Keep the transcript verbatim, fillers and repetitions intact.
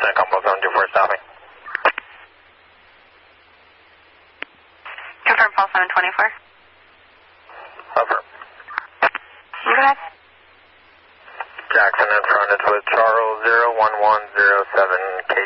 Jackson, combo seven two four stopping. Confirm Paul seven twenty-four. Affirm. Go ahead. Jackson in front, it's with Charles zero one one zero seven K